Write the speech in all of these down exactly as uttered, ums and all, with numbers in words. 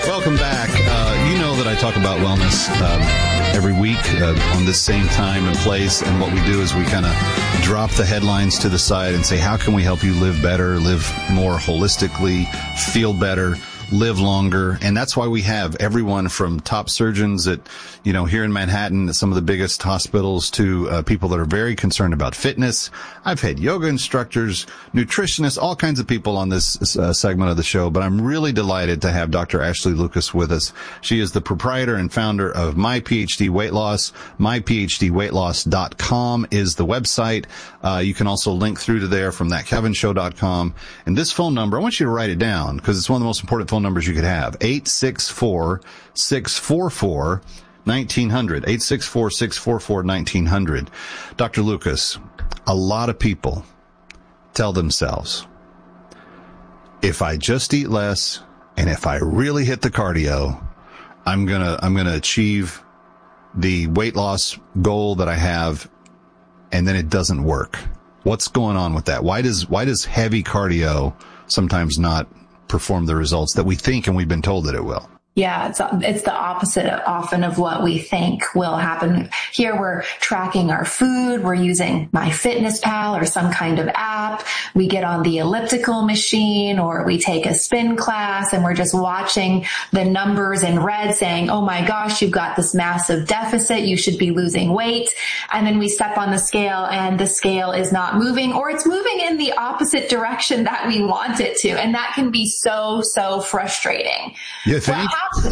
Welcome back. Uh, you know that I talk about wellness um, every week uh, on this same time and place. And what we do is we kind of drop the headlines to the side and say, how can we help you live better, live more holistically, feel better, live longer? And that's why we have everyone from top surgeons at, you know, here in Manhattan, some of the biggest hospitals, to uh, people that are very concerned about fitness. I've had yoga instructors, nutritionists, all kinds of people on this uh, segment of the show, but I'm really delighted to have Doctor Ashley Lucas with us. She is the proprietor and founder of My PhD Weight Loss. my p h d weight loss dot com is the website. Uh, you can also link through to there from that kevin show dot com. And this phone number, I want you to write it down because it's one of the most important phone numbers you could have. eight six four, six four four, nineteen hundred. eight six four, six four four, nineteen hundred. Doctor Lucas, a lot of people tell themselves, if I just eat less and if I really hit the cardio, I'm going to, I'm going to achieve the weight loss goal that I have, and then it doesn't work. What's going on with that? Why does, why does heavy cardio sometimes not perform the results that we think and we've been told that it will? Yeah, it's it's the opposite often of what we think will happen. Here we're tracking our food. We're using MyFitnessPal or some kind of app. We get on the elliptical machine or we take a spin class and we're just watching the numbers in red saying, oh my gosh, you've got this massive deficit. You should be losing weight. And then we step on the scale and the scale is not moving, or it's moving in the opposite direction that we want it to. And that can be so, so frustrating. You think?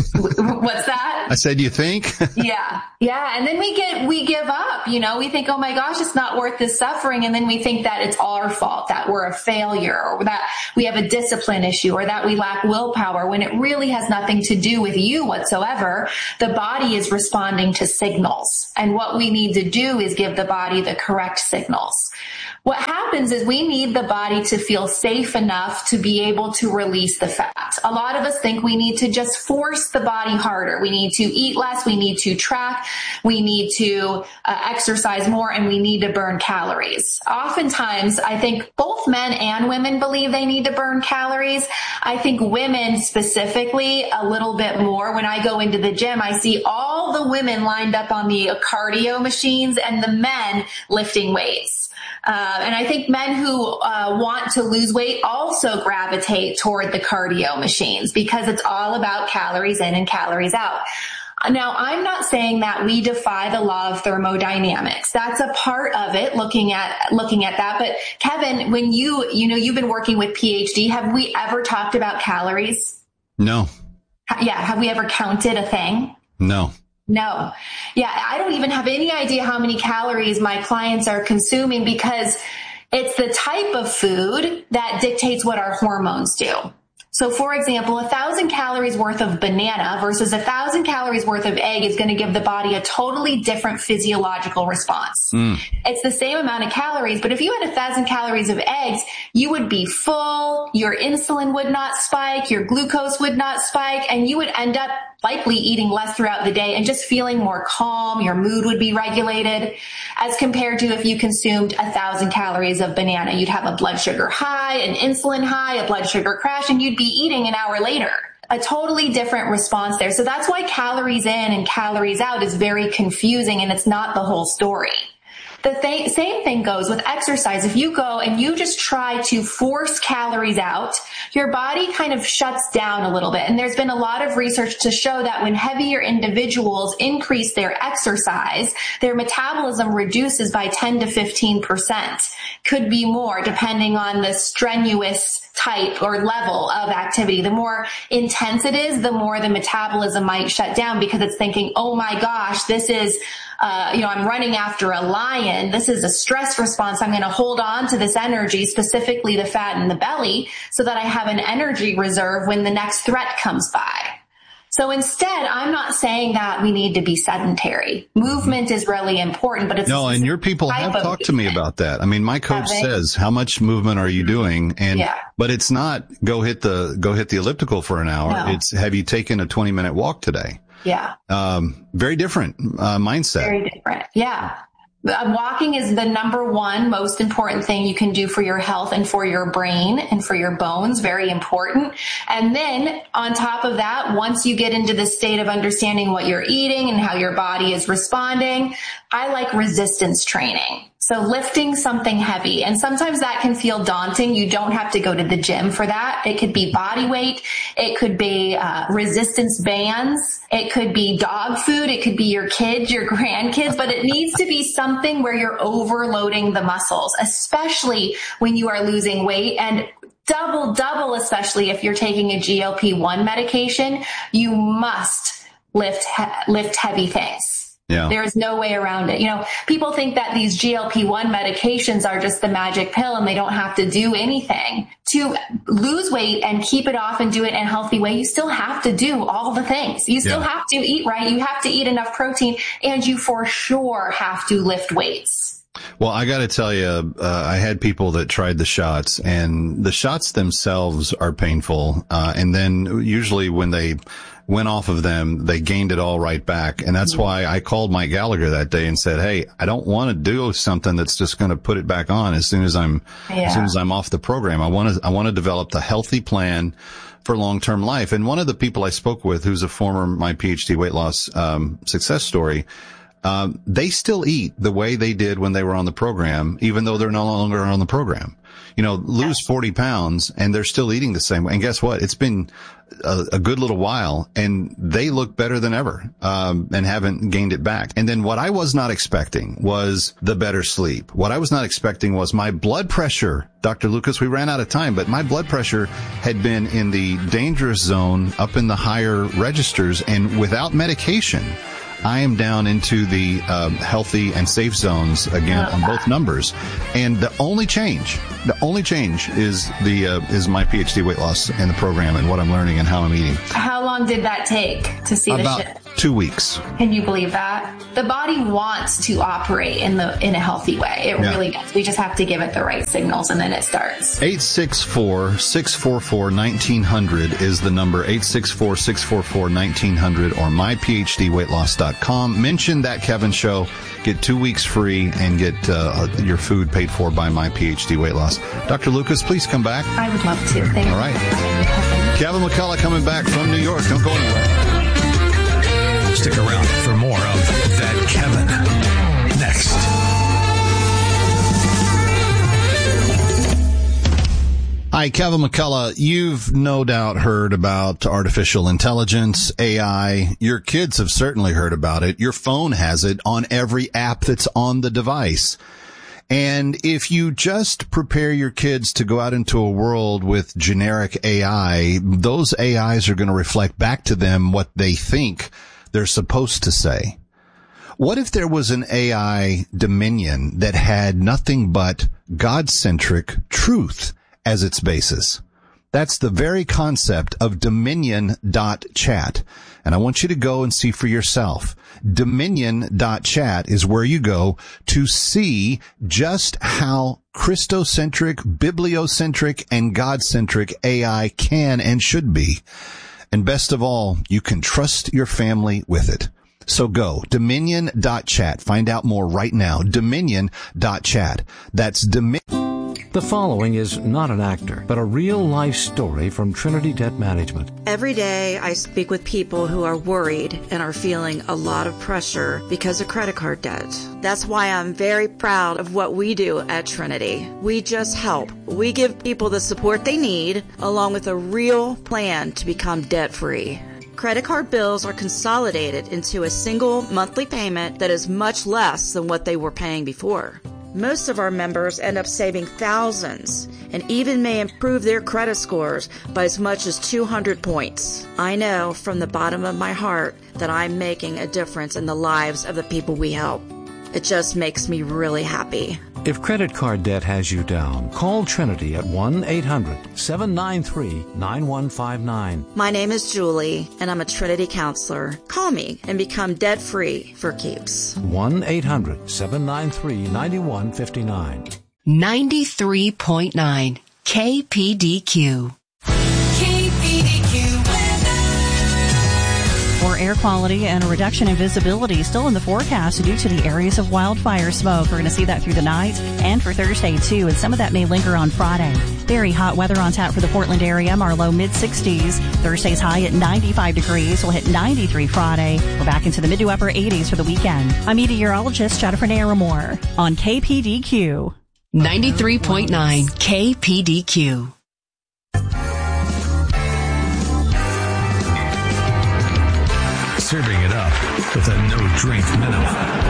What's that? I said, you think? yeah. Yeah. And then we get, we give up, you know, we think, oh my gosh, it's not worth this suffering. And then we think that it's our fault, that we're a failure, or that we have a discipline issue, or that we lack willpower, when it really has nothing to do with you whatsoever. The body is responding to signals. And what we need to do is give the body the correct signals. What happens is we need the body to feel safe enough to be able to release the fat. A lot of us think we need to just force the body harder. We need to eat less. We need to track. We need to uh, exercise more, and we need to burn calories. Oftentimes, I think both men and women believe they need to burn calories. I think women specifically a little bit more. When I go into the gym, I see all the women lined up on the cardio machines and the men lifting weights. Uh, and I think men who uh, want to lose weight also gravitate toward the cardio machines because it's all about calories in and calories out. Now, I'm not saying that we defy the law of thermodynamics. That's a part of it, looking at looking at that. But Kevin, when you, you know, you've been working with PhD, have we ever talked about calories? No. Yeah. Have we ever counted a thing? No. No. Yeah, I don't even have any idea how many calories my clients are consuming because it's the type of food that dictates what our hormones do. So for example, a thousand calories worth of banana versus a thousand calories worth of egg is going to give the body a totally different physiological response. Mm. It's the same amount of calories, but if you had a thousand calories of eggs, you would be full, your insulin would not spike, your glucose would not spike, and you would end up likely eating less throughout the day and just feeling more calm. Your mood would be regulated as compared to if you consumed a thousand calories of banana. You'd have a blood sugar high, an insulin high, a blood sugar crash, and you'd be eating an hour later. A totally different response there. So that's why calories in and calories out is very confusing, and it's not the whole story. The th- same thing goes with exercise. If you go and you just try to force calories out, your body kind of shuts down a little bit. And there's been a lot of research to show that when heavier individuals increase their exercise, their metabolism reduces by ten to fifteen percent. Could be more depending on the strenuous type or level of activity. The more intense it is, the more the metabolism might shut down because it's thinking, oh my gosh, this is Uh, you know, I'm running after a lion. This is a stress response. I'm going to hold on to this energy, specifically the fat in the belly, so that I have an energy reserve when the next threat comes by. So instead, I'm not saying that we need to be sedentary. Movement is really important, but it's no. And your people have talked to me about that. I mean, my coach says, "How much movement are you doing?" And yeah. But it's not go hit the go hit the elliptical for an hour. No. It's have you taken a twenty minute walk today? Yeah. Um, very different uh, mindset. Very different. Yeah. Walking is the number one most important thing you can do for your health and for your brain and for your bones. Very important. And then on top of that, once you get into the state of understanding what you're eating and how your body is responding, I like resistance training. So lifting something heavy. And sometimes that can feel daunting. You don't have to go to the gym for that. It could be body weight. It could be uh, resistance bands. It could be dog food. It could be your kids, your grandkids, but it needs to be something where you're overloading the muscles, especially when you are losing weight, and double, double, especially if you're taking a G L P one medication. You must lift, he- lift heavy things. Yeah. There is no way around it. You know, people think that these G L P one medications are just the magic pill and they don't have to do anything. To lose weight and keep it off and do it in a healthy way, you still have to do all the things. You still yeah. have to eat right. You have to eat enough protein, and you for sure have to lift weights. Well, I got to tell you, uh, I had people that tried the shots, and the shots themselves are painful. Uh, and then usually when they went off of them, they gained it all right back. And that's why I called Mike Gallagher that day and said, hey, I don't want to do something that's just going to put it back on as soon as I'm, yeah. as soon as I'm off the program. I want to, I want to develop the healthy plan for long-term life. And one of the people I spoke with, who's a former My PhD weight loss, um, success story, um, they still eat the way they did when they were on the program, even though they're no longer on the program. You know, lose forty pounds and they're still eating the same way. And guess what? It's been a, a good little while and they look better than ever, um, and haven't gained it back. And then what I was not expecting was the better sleep. What I was not expecting was my blood pressure. Doctor Lucas, we ran out of time, but my blood pressure had been in the dangerous zone, up in the higher registers, and without medication, I am down into the um, healthy and safe zones again on both numbers. And the only change, the only change is the uh, is my PhD weight loss and the program and what I'm learning and how I'm eating. How long did that take to see About the shift? Two weeks. Can you believe that? The body wants to operate in the in a healthy way. It yeah. really does. We just have to give it the right signals, and then it starts. eight six four, six four four, one nine zero zero is the number. eight six four, six four four, one nine zero zero or my p h d weight loss dot com. Mention That Kevin Show. Get two weeks free and get uh, your food paid for by My PhD Weight Loss. Doctor Lucas, please come back. I would love to. Thank you. All right. Kevin McCullough coming back from New York. Don't go anywhere. Stick around for more of That Kevin next. Hi, Kevin McCullough. You've no doubt heard about artificial intelligence, A I. Your kids have certainly heard about it. Your phone has it on every app that's on the device. And if you just prepare your kids to go out into a world with generic A I, those A Is are going to reflect back to them what they think they're supposed to say. What if there was an A I dominion that had nothing but God-centric truth as its basis? That's the very concept of Dominion dot chat. And I want you to go and see for yourself. Dominion dot chat is where you go to see just how Christocentric, bibliocentric, and God-centric A I can and should be. And best of all, you can trust your family with it. So go, Dominion dot chat. Find out more right now. Dominion dot chat. That's Dominion. The following is not an actor, but a real-life story from Trinity Debt Management. Every day I speak with people who are worried and are feeling a lot of pressure because of credit card debt. That's why I'm very proud of what we do at Trinity. We just help. We give people the support they need, along with a real plan to become debt-free. Credit card bills are consolidated into a single monthly payment that is much less than what they were paying before. Most of our members end up saving thousands and even may improve their credit scores by as much as two hundred points. I know from the bottom of my heart that I'm making a difference in the lives of the people we help. It just makes me really happy. If credit card debt has you down, call Trinity at one eight hundred, seven nine three, nine one five nine. My name is Julie, and I'm a Trinity counselor. Call me and become debt-free for keeps. one eight hundred, seven nine three, nine one five nine. ninety-three point nine K P D Q. Poor air quality and a reduction in visibility still in the forecast due to the areas of wildfire smoke. We're going to see that through the night and for Thursday, too, and some of that may linger on Friday. Very hot weather on tap for the Portland area. Our low mid-sixties. Thursday's high at ninety-five degrees. We'll hit ninety-three Friday. We're back into the mid to upper eighties for the weekend. I'm meteorologist Jennifer Naramore on K P D Q. ninety-three point nine K P D Q. Serving it up with a no-drink minimum.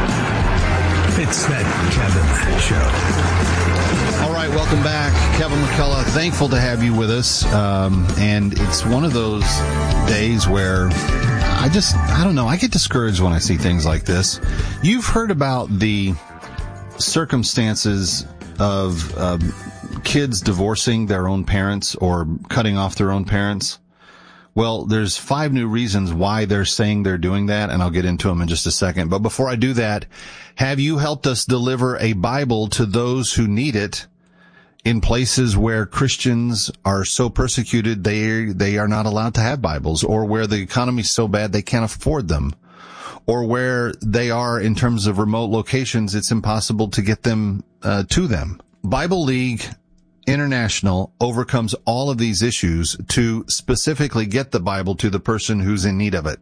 It's that Kevin Show. All right, welcome back. Kevin McCullough, thankful to have you with us. Um, and it's one of those days where I just, I don't know, I get discouraged when I see things like this. You've heard about the circumstances of um, kids divorcing their own parents or cutting off their own parents. Well, there's five new reasons why they're saying they're doing that, and I'll get into them in just a second. But before I do that, have you helped us deliver a Bible to those who need it in places where Christians are so persecuted they they are not allowed to have Bibles, or where the economy is so bad they can't afford them, or where they are in terms of remote locations it's impossible to get them uh, to them? Bible League International overcomes all of these issues to specifically get the Bible to the person who's in need of it.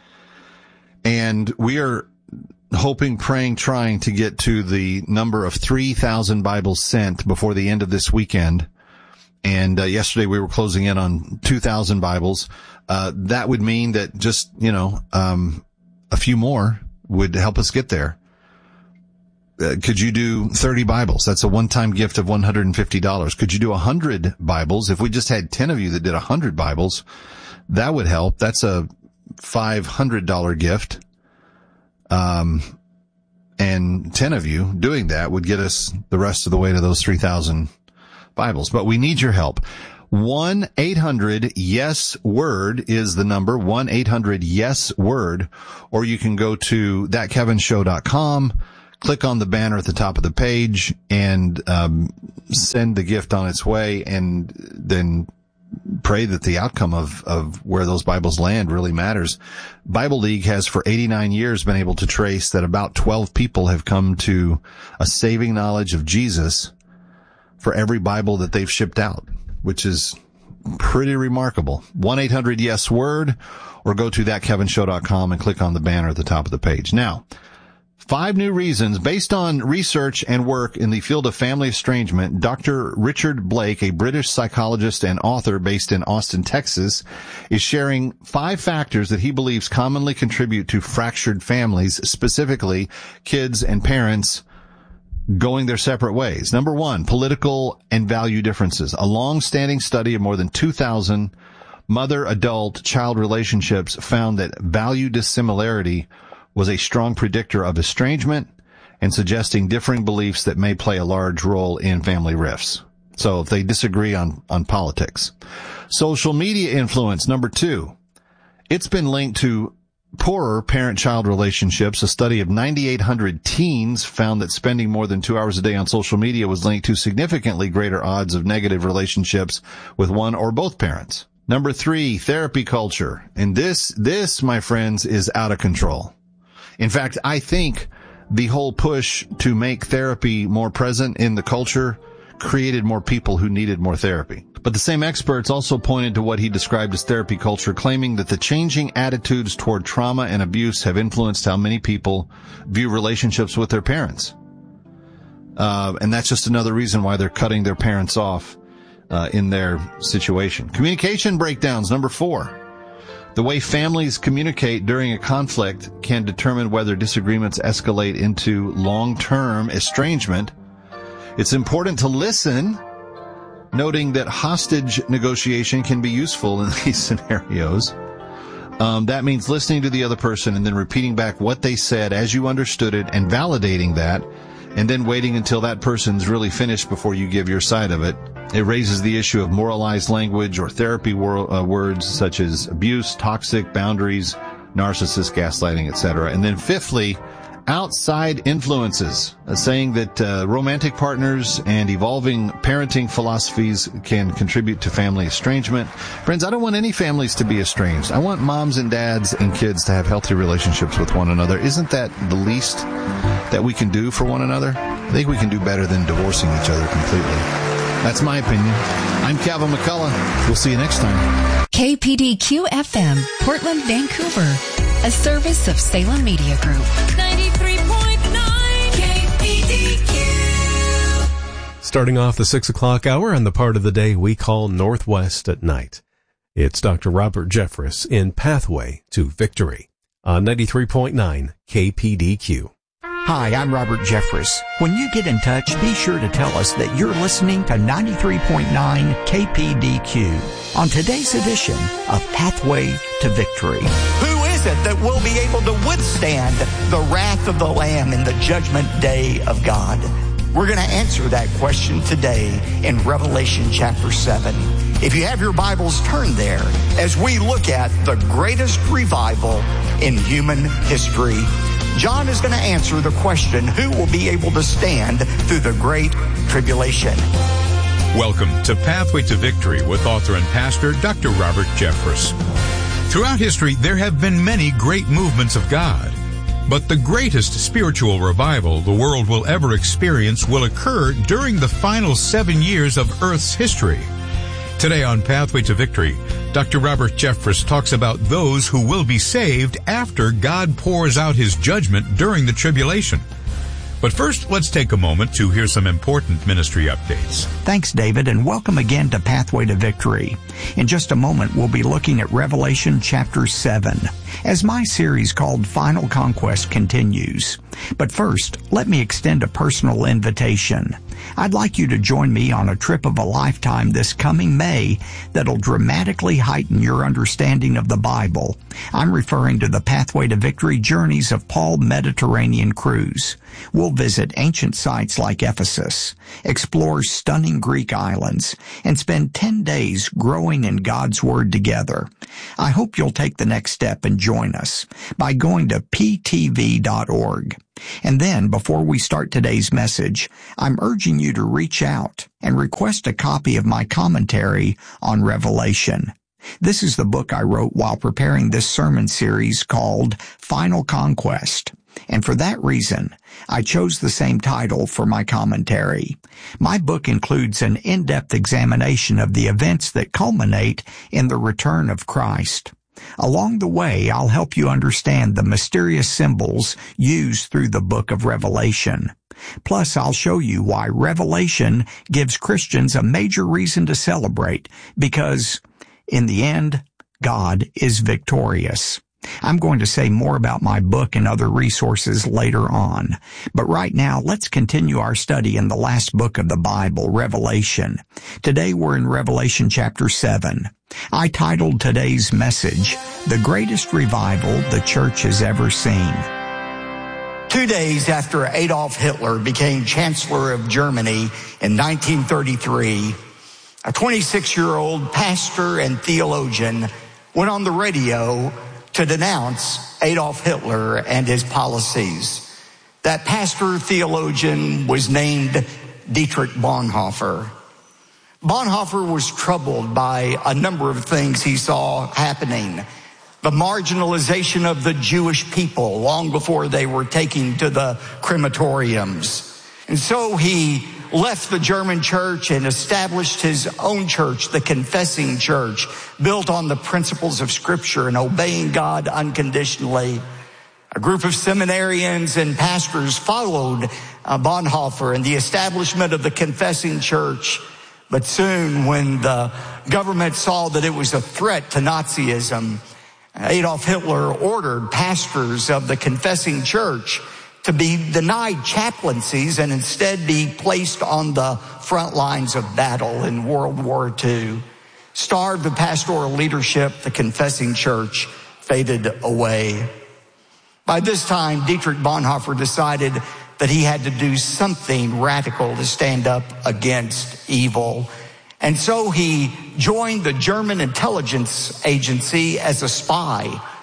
And we are hoping, praying, trying to get to the number of three thousand Bibles sent before the end of this weekend. And uh, yesterday we were closing in on two thousand Bibles. Uh, that would mean that just, you know, um, a few more would help us get there. Uh, could you do thirty Bibles? That's a one-time gift of one hundred fifty dollars. Could you do one hundred Bibles? If we just had ten of you that did one hundred Bibles, that would help. That's a five hundred dollars gift. Um, and ten of you doing that would get us the rest of the way to those three thousand Bibles. But we need your help. one eight hundred yes word is the number, one eight hundred yes word, or you can go to that kevin show dot com. Click on the banner at the top of the page and um, send the gift on its way, and then pray that the outcome of, of where those Bibles land really matters. Bible League has for eighty-nine years been able to trace that about twelve people have come to a saving knowledge of Jesus for every Bible that they've shipped out, which is pretty remarkable. one eight hundred yes word, or go to that kevin show dot com and click on the banner at the top of the page. Now, five new reasons based on research and work in the field of family estrangement. Doctor Richard Blake, a British psychologist and author based in Austin, Texas, is sharing five factors that he believes commonly contribute to fractured families, specifically kids and parents going their separate ways. Number one, political and value differences. A long-standing study of more than two thousand mother-adult-child relationships found that value dissimilarity was a strong predictor of estrangement and suggesting differing beliefs that may play a large role in family rifts. So if they disagree on, on politics. Social media influence, number two. It's been linked to poorer parent-child relationships. A study of nine thousand eight hundred teens found that spending more than two hours a day on social media was linked to significantly greater odds of negative relationships with one or both parents. Number three, therapy culture. And this, this, my friends, is out of control. In fact, I think the whole push to make therapy more present in the culture created more people who needed more therapy. But the same experts also pointed to what he described as therapy culture, claiming that the changing attitudes toward trauma and abuse have influenced how many people view relationships with their parents. Uh, and that's just another reason why they're cutting their parents off uh, in their situation. Communication breakdowns, number four. The way families communicate during a conflict can determine whether disagreements escalate into long-term estrangement. It's important to listen, noting that hostage negotiation can be useful in these scenarios. Um, that means listening to the other person and then repeating back what they said as you understood it and validating that, and then waiting until that person's really finished before you give your side of it. It raises the issue of moralized language or therapy wor- uh, words such as abuse, toxic, boundaries, narcissist, gaslighting, et cetera. And then fifthly, outside influences, uh, saying that uh, romantic partners and evolving parenting philosophies can contribute to family estrangement. Friends, I don't want any families to be estranged. I want moms and dads and kids to have healthy relationships with one another. Isn't that the least that we can do for one another? I think we can do better than divorcing each other completely. That's my opinion. I'm Calvin McCullough. We'll see you next time. K P D Q F M, Portland, Vancouver. A service of Salem Media Group. ninety-three point nine K P D Q. Starting off the six o'clock hour on the part of the day we call Northwest at Night. It's Doctor Robert Jeffress in Pathway to Victory on ninety-three point nine K P D Q. Hi, I'm Robert Jeffress. When you get in touch, be sure to tell us that you're listening to ninety-three point nine K P D Q on today's edition of Pathway to Victory. Who is it that will be able to withstand the wrath of the Lamb in the judgment day of God? We're going to answer that question today in Revelation chapter seven. If you have your Bibles, turn there as we look at the greatest revival in human history. John is going to answer the question, who will be able to stand through the great tribulation? Welcome to Pathway to Victory with author and pastor Doctor Robert Jeffress. Throughout history, there have been many great movements of God, but the greatest spiritual revival the world will ever experience will occur during the final seven years of Earth's history. Today on Pathway to Victory, Doctor Robert Jeffress talks about those who will be saved after God pours out his judgment during the tribulation. But first, let's take a moment to hear some important ministry updates. Thanks, David, and welcome again to Pathway to Victory. In just a moment, we'll be looking at Revelation chapter seven, as my series called Final Conquest continues. But first, let me extend a personal invitation. I'd like you to join me on a trip of a lifetime this coming May that'll dramatically heighten your understanding of the Bible. I'm referring to the Pathway to Victory Journeys of Paul Mediterranean Cruise. We'll visit ancient sites like Ephesus, explore stunning Greek islands, and spend ten days growing in God's Word together. I hope you'll take the next step and join us by going to p t v dot org. And then, before we start today's message, I'm urging you to reach out and request a copy of my commentary on Revelation. This is the book I wrote while preparing this sermon series called Final Conquest. And for that reason, I chose the same title for my commentary. My book includes an in-depth examination of the events that culminate in the return of Christ. Along the way, I'll help you understand the mysterious symbols used through the book of Revelation. Plus, I'll show you why Revelation gives Christians a major reason to celebrate, because, in the end, God is victorious. I'm going to say more about my book and other resources later on. But right now, let's continue our study in the last book of the Bible, Revelation. Today we're in Revelation chapter seven. I titled today's message, The Greatest Revival the Church Has Ever Seen. Two days after Adolf Hitler became Chancellor of Germany in nineteen thirty-three, a twenty-six-year-old pastor and theologian went on the radio to denounce Adolf Hitler and his policies. That pastor theologian was named Dietrich Bonhoeffer. Bonhoeffer was troubled by a number of things he saw happening. The marginalization of the Jewish people long before they were taken to the crematoriums. And so he left the German church and established his own church, the Confessing Church, built on the principles of Scripture and obeying God unconditionally. A group of seminarians and pastors followed uh, Bonhoeffer and the establishment of the Confessing Church. But soon, when the government saw that it was a threat to Nazism, Adolf Hitler ordered pastors of the Confessing Church to be denied chaplaincies and instead be placed on the front lines of battle in World War Two. Starved of pastoral leadership, the Confessing Church faded away. By this time, Dietrich Bonhoeffer decided that he had to do something radical to stand up against evil. And so he joined the German intelligence agency as a spy.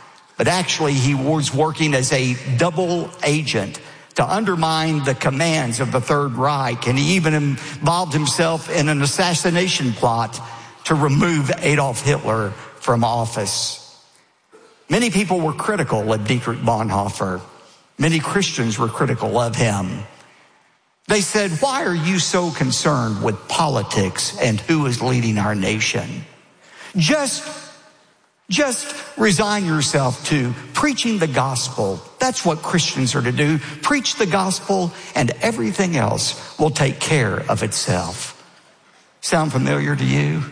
but actually he was working as a double agent to undermine the commands of the Third Reich, and he even involved himself in an assassination plot to remove Adolf Hitler from office. Many people were critical of Dietrich Bonhoeffer. Many Christians were critical of him. They said, why are you so concerned with politics and who is leading our nation? Just, just resign yourself to preaching the gospel. That's what Christians are to do. Preach the gospel and everything else will take care of itself. Sound familiar to you?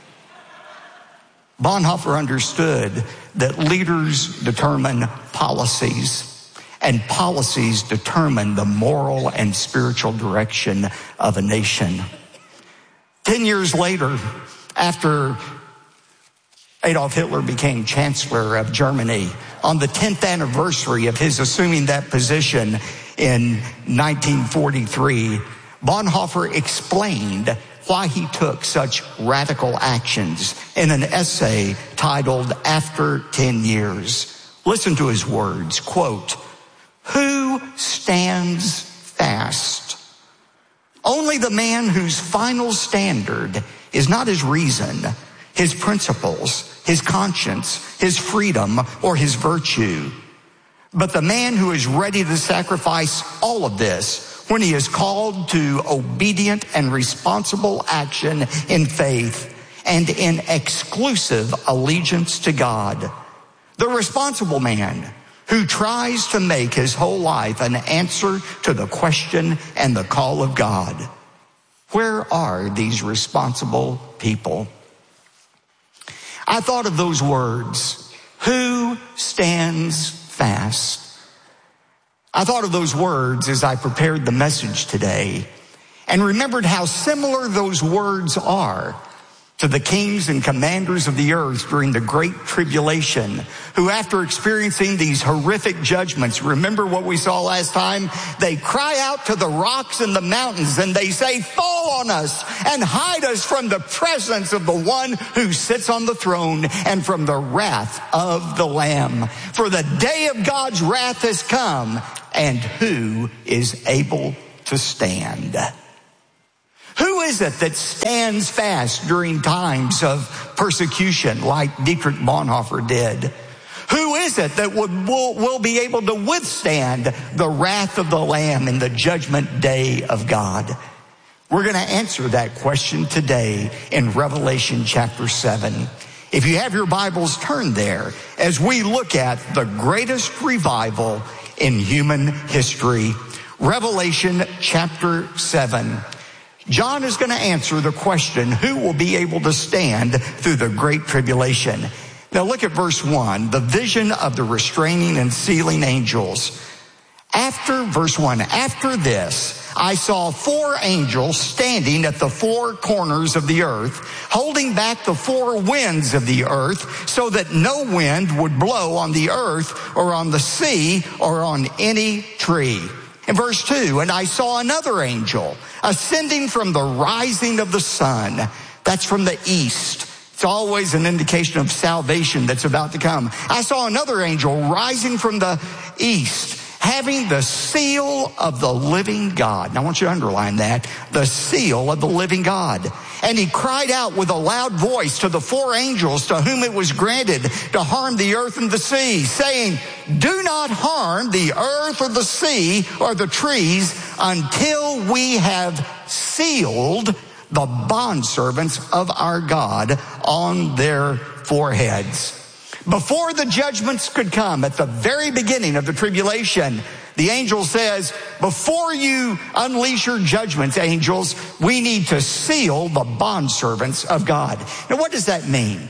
Bonhoeffer understood that leaders determine policies, and policies determine the moral and spiritual direction of a nation. Ten years later, after Adolf Hitler became Chancellor of Germany, on the tenth anniversary of his assuming that position in nineteen forty-three, Bonhoeffer explained why he took such radical actions in an essay titled After Ten Years. Listen to his words, quote, "Who stands fast? Only the man whose final standard is not his reason, his principles, his conscience, his freedom, or his virtue, but the man who is ready to sacrifice all of this when he is called to obedient and responsible action in faith and in exclusive allegiance to God. The responsible man who tries to make his whole life an answer to the question and the call of God." Where are these responsible people? I thought of those words, who stands fast? I thought of those words as I prepared the message today and remembered how similar those words are to the kings and commanders of the earth during the Great Tribulation, who after experiencing these horrific judgments, remember what we saw last time? They cry out to the rocks and the mountains and they say, "Fall on us and hide us from the presence of the one who sits on the throne and from the wrath of the Lamb. For the day of God's wrath has come, and who is able to stand?" Who is it that stands fast during times of persecution like Dietrich Bonhoeffer did? Who is it that would, will, will be able to withstand the wrath of the Lamb in the judgment day of God? We're going to answer that question today in Revelation chapter seven. If you have your Bibles, turn there as we look at the greatest revival in human history. Revelation chapter seven. John is going to answer the question, who will be able to stand through the great tribulation? Now look at verse one, the vision of the restraining and sealing angels. After, verse one, after this, I saw four angels standing at the four corners of the earth, holding back the four winds of the earth, so that no wind would blow on the earth or on the sea or on any tree. In verse two, and I saw another angel ascending from the rising of the sun. That's from the east. It's always an indication of salvation that's about to come. I saw another angel rising from the east, having the seal of the living God. Now I want you to underline that, the seal of the living God. And he cried out with a loud voice to the four angels to whom it was granted to harm the earth and the sea, saying, "Do not harm the earth or the sea or the trees until we have sealed the bondservants of our God on their foreheads." Before the judgments could come, at the very beginning of the tribulation, the angel says, before you unleash your judgments, angels, we need to seal the bondservants of God. Now, what does that mean?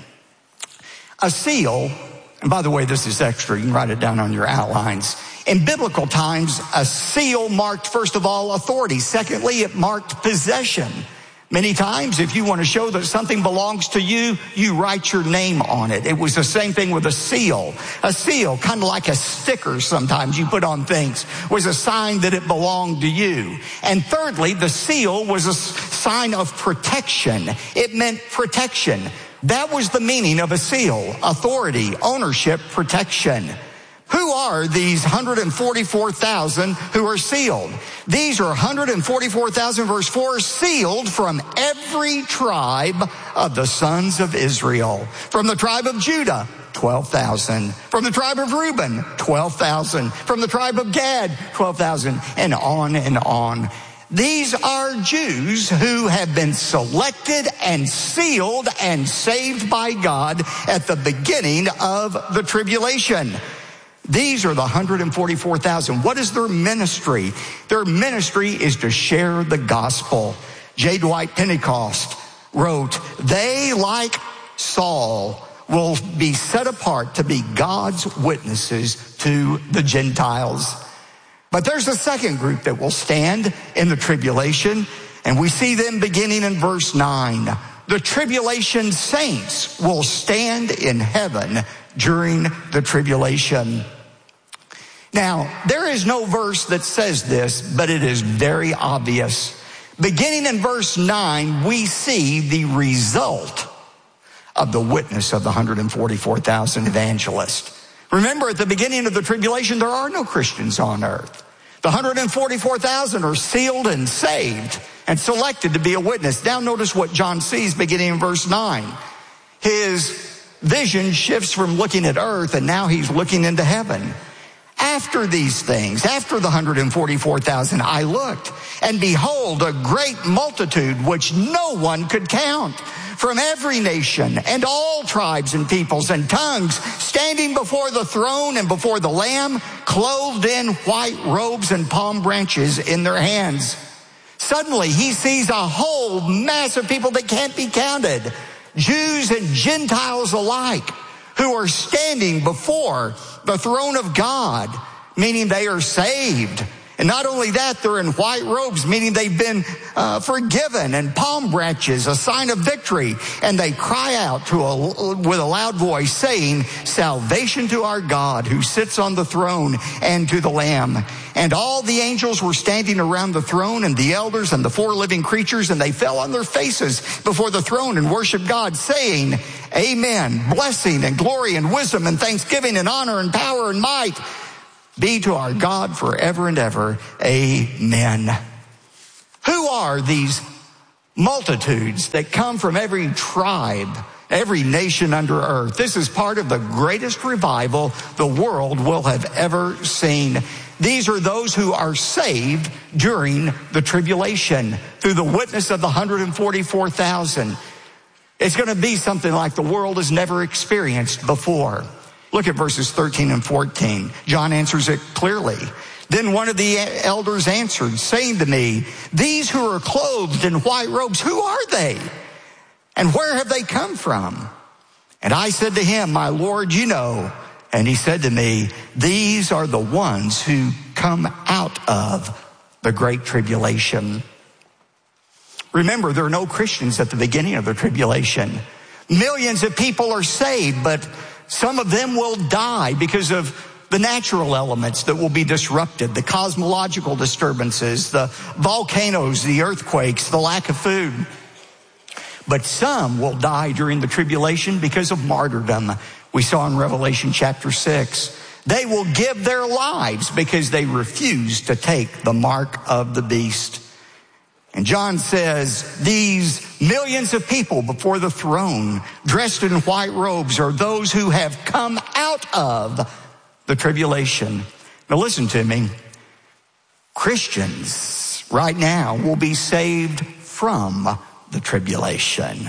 A seal, and by the way, this is extra, you can write it down on your outlines. In biblical times, a seal marked, first of all, authority. Secondly, it marked possession. Many times, if you want to show that something belongs to you, you write your name on it. It was the same thing with a seal. A seal, kind of like a sticker sometimes you put on things, was a sign that it belonged to you. And thirdly, the seal was a sign of protection. It meant protection. That was the meaning of a seal: authority, ownership, protection. Who are these one hundred forty-four thousand who are sealed? These are one hundred forty-four thousand, verse four, sealed from every tribe of the sons of Israel. From the tribe of Judah, twelve thousand. From the tribe of Reuben, twelve thousand. From the tribe of Gad, twelve thousand. And on and on. These are Jews who have been selected and sealed and saved by God at the beginning of the tribulation. These are the one hundred forty-four thousand. What is their ministry? Their ministry is to share the gospel. J. Dwight Pentecost wrote, "They, like Saul, will be set apart to be God's witnesses to the Gentiles." But there's a second group that will stand in the tribulation, and we see them beginning in verse nine. The tribulation saints will stand in heaven during the tribulation. Now, there is no verse that says this, but it is very obvious. Beginning in verse nine, we see the result of the witness of the one hundred forty-four thousand evangelists. Remember, at the beginning of the tribulation, there are no Christians on earth. The one hundred forty-four thousand are sealed and saved and selected to be a witness. Now notice what John sees beginning in verse nine. His vision shifts from looking at earth, and now he's looking into heaven. After these things, after the one hundred forty-four thousand, I looked, and behold, a great multitude which no one could count, from every nation and all tribes and peoples and tongues, standing before the throne and before the Lamb, clothed in white robes and palm branches in their hands. Suddenly he sees a whole mass of people that can't be counted, Jews and Gentiles alike, who are standing before the throne of God, meaning they are saved. And not only that, they're in white robes, meaning they've been uh, forgiven, and palm branches, a sign of victory. And they cry out to a, with a loud voice, saying, "Salvation to our God who sits on the throne and to the Lamb." And all the angels were standing around the throne, and the elders and the four living creatures, and they fell on their faces before the throne and worshiped God, saying, "Amen, blessing and glory and wisdom and thanksgiving and honor and power and might be to our God forever and ever. Amen." Who are these multitudes that come from every tribe, every nation under earth? This is part of the greatest revival the world will have ever seen. These are those who are saved during the tribulation through the witness of the one hundred forty-four thousand. It's going to be something like the world has never experienced before. Look at verses thirteen and fourteen. John answers it clearly. Then one of the elders answered, saying to me, "These who are clothed in white robes, who are they? And where have they come from?" And I said to him, "My Lord, you know." And he said to me, "These are the ones who come out of the great tribulation." Remember, there are no Christians at the beginning of the tribulation. Millions of people are saved, but some of them will die because of the natural elements that will be disrupted, the cosmological disturbances, the volcanoes, the earthquakes, the lack of food. But some will die during the tribulation because of martyrdom. We saw in Revelation chapter six. They will give their lives because they refuse to take the mark of the beast. And John says these millions of people before the throne, dressed in white robes, are those who have come out of the tribulation. Now listen to me. Christians right now will be saved from the tribulation.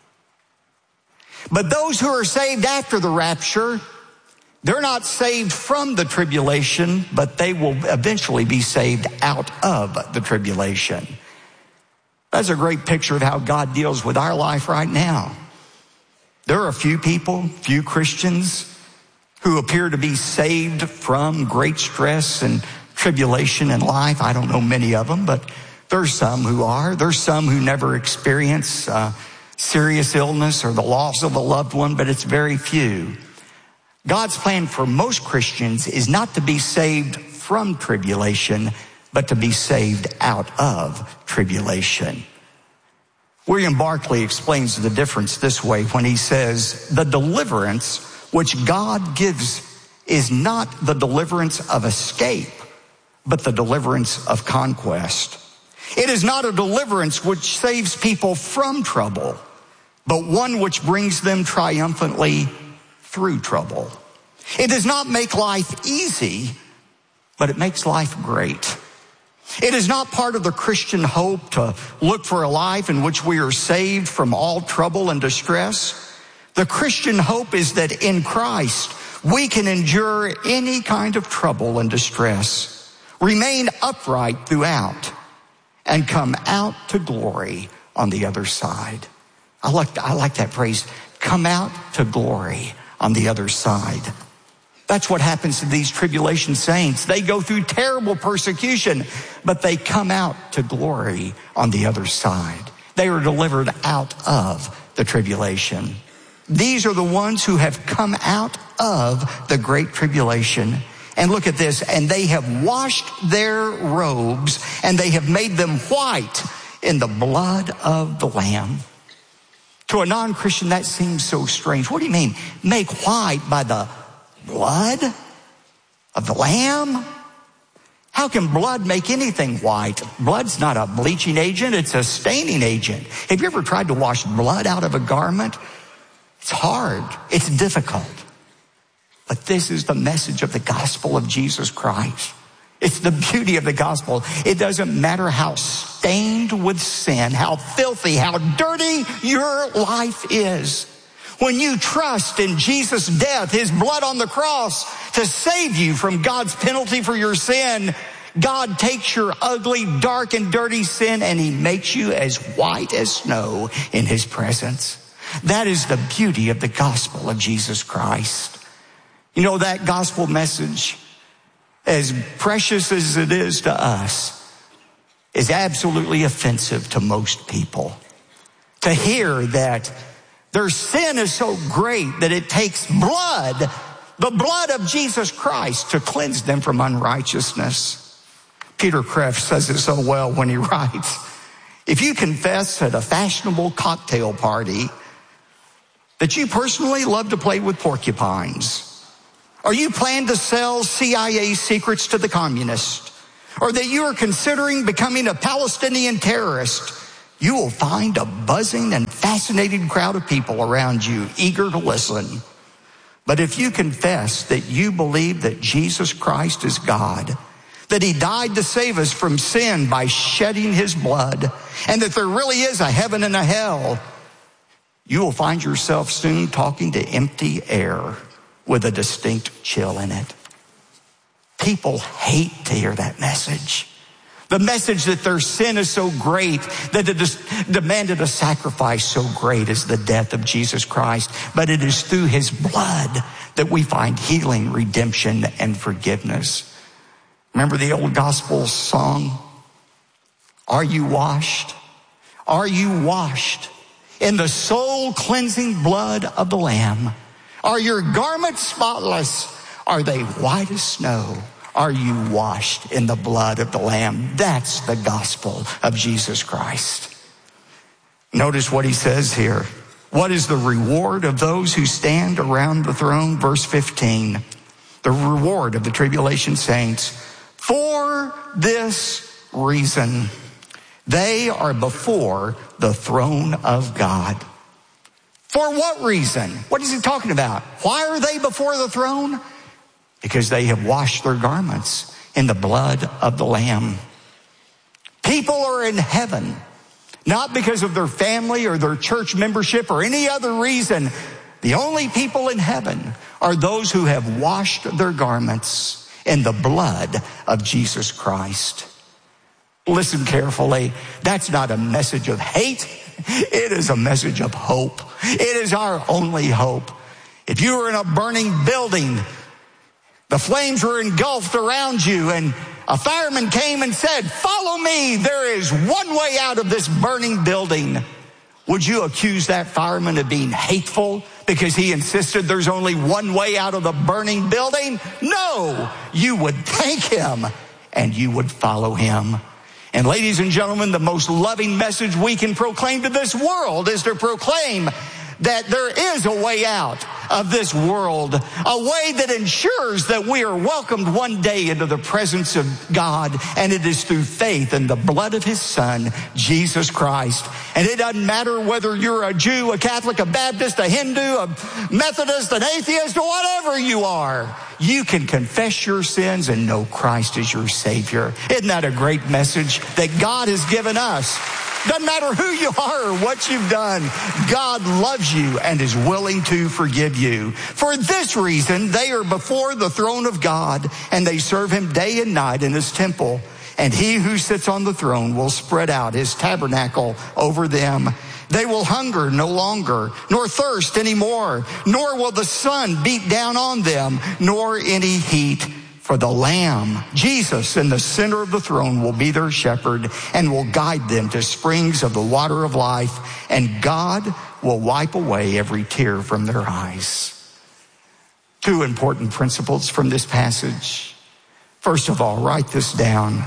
But those who are saved after the rapture, they're not saved from the tribulation, but they will eventually be saved out of the tribulation. That's a great picture of how God deals with our life right now. There are a few people, few Christians, who appear to be saved from great stress and tribulation in life. I don't know many of them, but there's some who are. There's some who never experience uh, serious illness or the loss of a loved one, but it's very few. God's plan for most Christians is not to be saved from tribulation, but to be saved out of tribulation. William Barclay explains the difference this way when he says, the deliverance which God gives is not the deliverance of escape, but the deliverance of conquest. It is not a deliverance which saves people from trouble, but one which brings them triumphantly through trouble. It does not make life easy, but it makes life great. It is not part of the Christian hope to look for a life in which we are saved from all trouble and distress. The Christian hope is that in Christ we can endure any kind of trouble and distress, remain upright throughout, and come out to glory on the other side. I like, I like that phrase, come out to glory on the other side. That's what happens to these tribulation saints. They go through terrible persecution, but they come out to glory on the other side. They are delivered out of the tribulation. These are the ones who have come out of the great tribulation. And look at this, and they have washed their robes, and they have made them white in the blood of the Lamb. To a non-Christian, that seems so strange. What do you mean, make white by the blood of the Lamb? How can blood make anything white? Blood's not a bleaching agent, it's a staining agent. Have you ever tried to wash blood out of a garment? It's hard, it's difficult. But this is the message of the gospel of Jesus Christ. It's the beauty of the gospel. It doesn't matter how stained with sin, how filthy, how dirty your life is. When you trust in Jesus' death, his blood on the cross to save you from God's penalty for your sin, God takes your ugly, dark, and dirty sin and he makes you as white as snow in his presence. That is the beauty of the gospel of Jesus Christ. You know, that gospel message, as precious as it is to us, is absolutely offensive to most people. To hear that their sin is so great that it takes blood, the blood of Jesus Christ, to cleanse them from unrighteousness. Peter Kreeft says it so well when he writes, if you confess at a fashionable cocktail party that you personally love to play with porcupines, or you plan to sell C I A secrets to the communists, or that you are considering becoming a Palestinian terrorist, you will find a buzzing and fascinating crowd of people around you eager to listen. But if you confess that you believe that Jesus Christ is God, that he died to save us from sin by shedding his blood, and that there really is a heaven and a hell, you will find yourself soon talking to empty air with a distinct chill in it. People hate to hear that message. The message that their sin is so great that it demanded a sacrifice so great as the death of Jesus Christ. But it is through his blood that we find healing, redemption, and forgiveness. Remember the old gospel song? Are you washed? Are you washed in the soul cleansing blood of the Lamb? Are your garments spotless? Are they white as snow? Are you washed in the blood of the Lamb? That's the gospel of Jesus Christ. Notice what he says here. What is the reward of those who stand around the throne? Verse fifteen. The reward of the tribulation saints. For this reason, they are before the throne of God. For what reason? What is he talking about? Why are they before the throne? Because they have washed their garments in the blood of the Lamb. People are in heaven, not because of their family or their church membership or any other reason. The only people in heaven are those who have washed their garments in the blood of Jesus Christ. Listen carefully. That's not a message of hate. It is a message of hope. It is our only hope. If you were in a burning building, the flames were engulfed around you, and a fireman came and said, follow me, there is one way out of this burning building. Would you accuse that fireman of being hateful because he insisted there's only one way out of the burning building? No, you would thank him and you would follow him. And ladies and gentlemen, the most loving message we can proclaim to this world is to proclaim that there is a way out of this world, a way that ensures that we are welcomed one day into the presence of God, and it is through faith in the blood of his Son, Jesus Christ. And it doesn't matter whether you're a Jew, a Catholic, a Baptist, a Hindu, a Methodist, an atheist, or whatever you are. You can confess your sins and know Christ is your Savior. Isn't that a great message that God has given us? Doesn't matter who you are or what you've done. God loves you and is willing to forgive you. For this reason, they are before the throne of God, and they serve him day and night in his temple. And he who sits on the throne will spread out his tabernacle over them. They will hunger no longer, nor thirst any more, nor will the sun beat down on them, nor any heat. For the Lamb, Jesus, in the center of the throne, will be their shepherd and will guide them to springs of the water of life, and God will wipe away every tear from their eyes. Two important principles from this passage. First of all, write this down.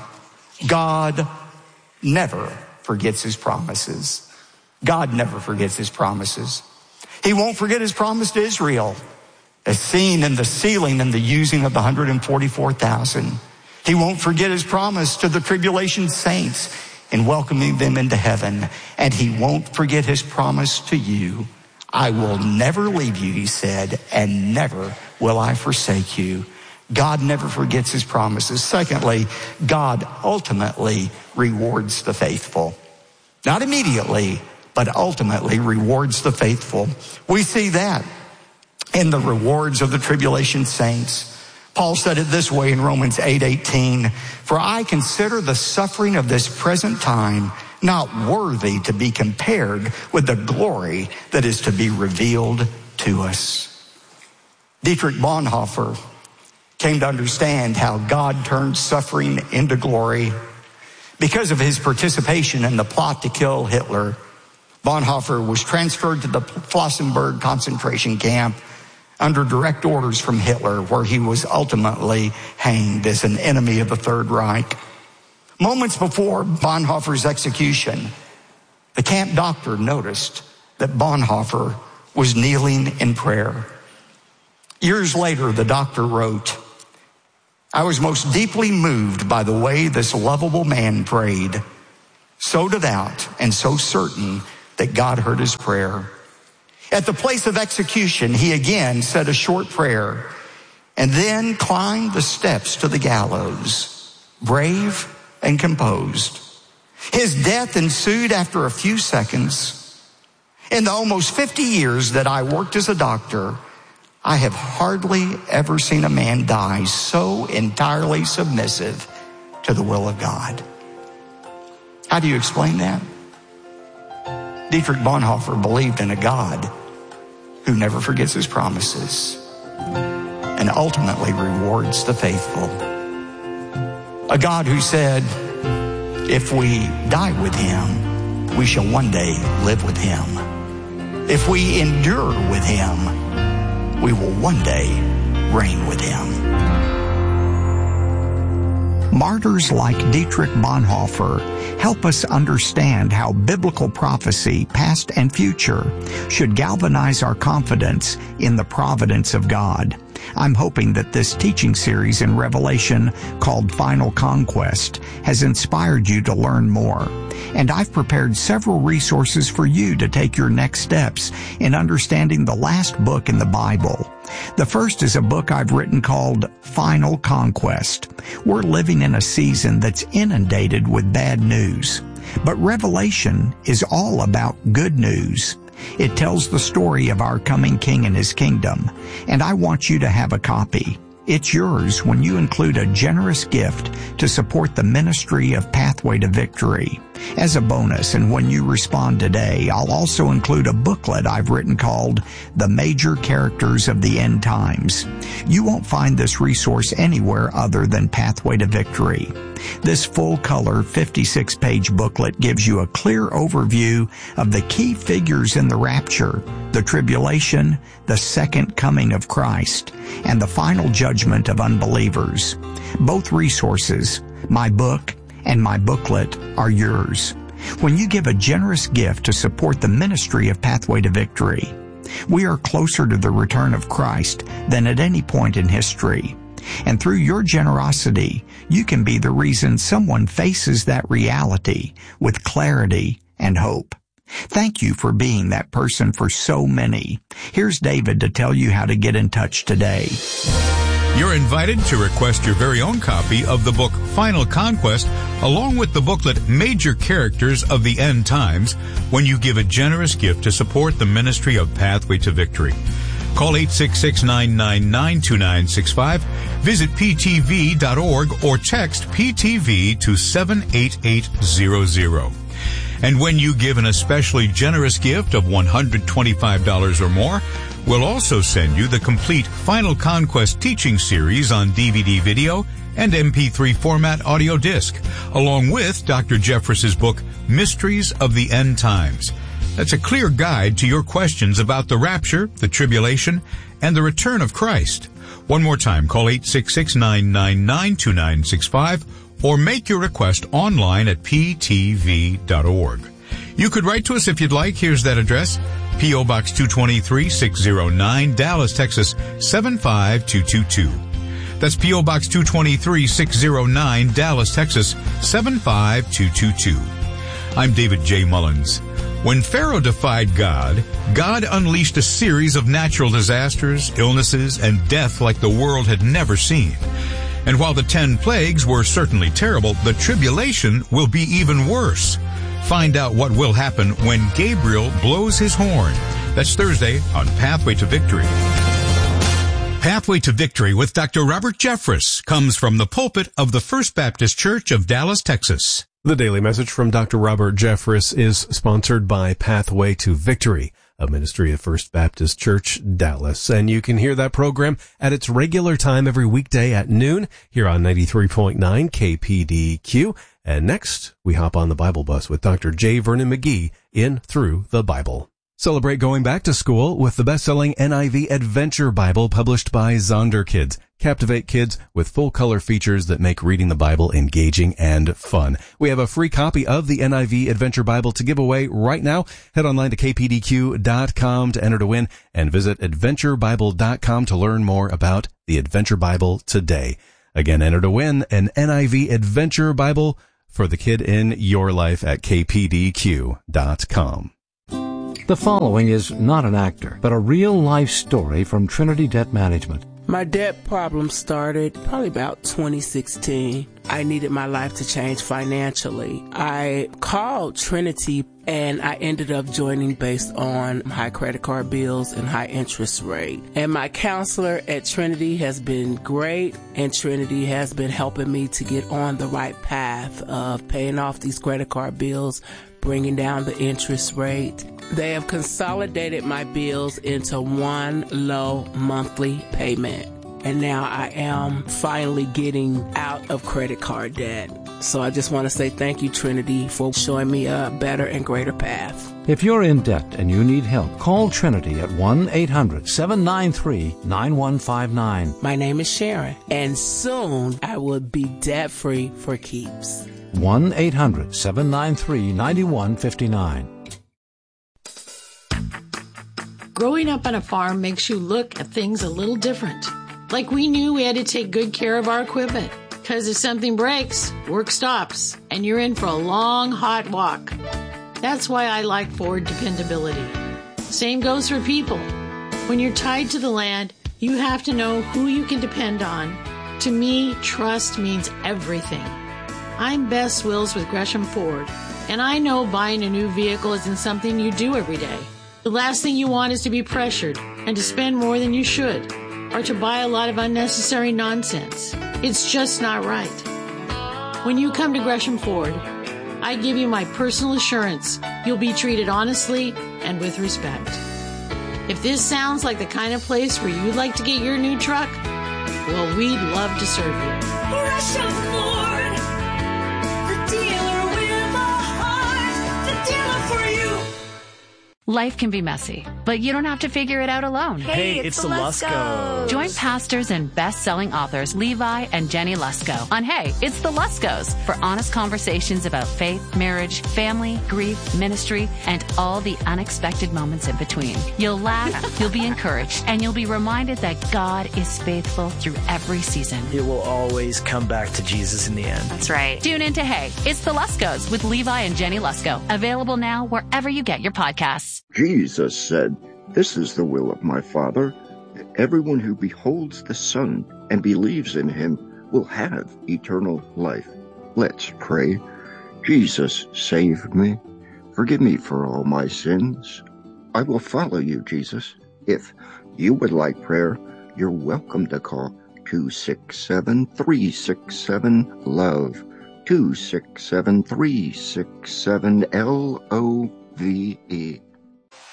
God never forgets his promises. God never forgets his promises. He won't forget his promise to Israel, as seen in the sealing and the using of the one hundred forty-four thousand. He won't forget his promise to the tribulation saints in welcoming them into heaven. And he won't forget his promise to you. I will never leave you, he said, and never will I forsake you. God never forgets his promises. Secondly, God ultimately rewards the faithful. Not immediately, but ultimately rewards the faithful. We see that in the rewards of the tribulation saints. Paul said it this way in Romans eight eighteen, for I consider the suffering of this present time not worthy to be compared with the glory that is to be revealed to us. Dietrich Bonhoeffer came to understand how God turned suffering into glory. Because of his participation in the plot to kill Hitler, Bonhoeffer was transferred to the Flossenburg concentration camp under direct orders from Hitler, where he was ultimately hanged as an enemy of the Third Reich. Moments before Bonhoeffer's execution, the camp doctor noticed that Bonhoeffer was kneeling in prayer. Years later, the doctor wrote, I was most deeply moved by the way this lovable man prayed, so devout and so certain that God heard his prayer. At the place of execution, he again said a short prayer and then climbed the steps to the gallows, brave and composed. His death ensued after a few seconds. In the almost fifty years that I worked as a doctor, I have hardly ever seen a man die so entirely submissive to the will of God. How do you explain that? Dietrich Bonhoeffer believed in a God who never forgets his promises and ultimately rewards the faithful. A God who said, if we die with him, we shall one day live with him. If we endure with him, we will one day reign with him. Martyrs like Dietrich Bonhoeffer help us understand how biblical prophecy, past and future, should galvanize our confidence in the providence of God. I'm hoping that this teaching series in Revelation called Final Conquest has inspired you to learn more. And I've prepared several resources for you to take your next steps in understanding the last book in the Bible. The first is a book I've written called Final Conquest. We're living in a season that's inundated with bad news. But Revelation is all about good news. It tells the story of our coming King and his kingdom, and I want you to have a copy. It's yours when you include a generous gift to support the ministry of Pathway to Victory. As a bonus, and when you respond today, I'll also include a booklet I've written called The Major Characters of the End Times. You won't find this resource anywhere other than Pathway to Victory. This full-color fifty-six page booklet gives you a clear overview of the key figures in the rapture, the tribulation, the second coming of Christ, and the final judgment of unbelievers. Both resources, my book and my booklet are yours. When you give a generous gift to support the ministry of Pathway to Victory, we are closer to the return of Christ than at any point in history. And through your generosity, you can be the reason someone faces that reality with clarity and hope. Thank you for being that person for so many. Here's David to tell you how to get in touch today. You're invited to request your very own copy of the book Final Conquest, along with the booklet Major Characters of the End Times, when you give a generous gift to support the ministry of Pathway to Victory. Call eight six six, nine nine nine, two nine six five, visit p t v dot org, or text P T V to seven eight eight zero zero. And when you give an especially generous gift of one hundred twenty-five dollars or more, we'll also send you the complete Final Conquest teaching series on D V D video and M P three format audio disc, along with Doctor Jeffress's book, Mysteries of the End Times. That's a clear guide to your questions about the rapture, the tribulation, and the return of Christ. One more time, call eight six six, nine nine nine, two nine six five or make your request online at p t v dot org. You could write to us if you'd like. Here's that address: P O. Box two twenty-three, six oh nine, Dallas, Texas, seven five two two two. That's P O. Box two twenty-three, six oh nine, Dallas, Texas, seven five two two two. I'm David J. Mullins. When Pharaoh defied God, God unleashed a series of natural disasters, illnesses, and death like the world had never seen. And while the ten plagues were certainly terrible, the tribulation will be even worse. Find out what will happen when Gabriel blows his horn. That's Thursday on Pathway to Victory. Pathway to Victory with Doctor Robert Jeffress comes from the pulpit of the First Baptist Church of Dallas, Texas. The daily message from Doctor Robert Jeffress is sponsored by Pathway to Victory, a ministry of First Baptist Church, Dallas. And you can hear that program at its regular time every weekday at noon here on ninety-three point nine K P D Q. And next, we hop on the Bible bus with Doctor J. Vernon McGee in Through the Bible. Celebrate going back to school with the best-selling N I V Adventure Bible published by Zonder Kids. Captivate kids with full-color features that make reading the Bible engaging and fun. We have a free copy of the N I V Adventure Bible to give away right now. Head online to k p d q dot com to enter to win, and visit adventure bible dot com to learn more about the Adventure Bible today. Again, enter to win an N I V Adventure Bible for the kid in your life at k p d q dot com. The following is not an actor, but a real-life story from Trinity Debt Management. My debt problem started probably about twenty sixteen. I needed my life to change financially. I called Trinity and I ended up joining based on high credit card bills and high interest rate. And my counselor at Trinity has been great, and Trinity has been helping me to get on the right path of paying off these credit card bills, bringing down the interest rate. They have consolidated my bills into one low monthly payment. And now I am finally getting out of credit card debt. So I just want to say thank you, Trinity, for showing me a better and greater path. If you're in debt and you need help, call Trinity at one eight hundred, seven nine three, nine one five nine. My name is Sharon, and soon I will be debt-free for keeps. one eight hundred, seven nine three, nine one five nine. Growing up on a farm makes you look at things a little different. Like we knew we had to take good care of our equipment, because if something breaks, work stops, and you're in for a long, hot walk. That's why I like Ford dependability. Same goes for people. When you're tied to the land, you have to know who you can depend on. To me, trust means everything. I'm Bess Wills with Gresham Ford, and I know buying a new vehicle isn't something you do every day. The last thing you want is to be pressured and to spend more than you should, or to buy a lot of unnecessary nonsense. It's just not right. When you come to Gresham Ford, I give you my personal assurance you'll be treated honestly and with respect. If this sounds like the kind of place where you'd like to get your new truck, well, we'd love to serve you. Gresham Ford, the dealer with a heart, the dealer for you. Life can be messy, but you don't have to figure it out alone. Hey, hey it's, it's the Luskos. Join pastors and best-selling authors Levi and Jenny Lusko on Hey, It's the Luskos for honest conversations about faith, marriage, family, grief, ministry, and all the unexpected moments in between. You'll laugh, you'll be encouraged, and you'll be reminded that God is faithful through every season. It will always come back to Jesus in the end. That's right. Tune in to Hey, It's the Luskos with Levi and Jenny Lusko. Available now wherever you get your podcasts. Jesus said, "This is the will of my Father, that everyone who beholds the Son and believes in him will have eternal life." Let's pray. Jesus, save me. Forgive me for all my sins. I will follow you, Jesus. If you would like prayer, you're welcome to call two six seven, three six seven, LOVE, two six seven, three six seven, L O V E.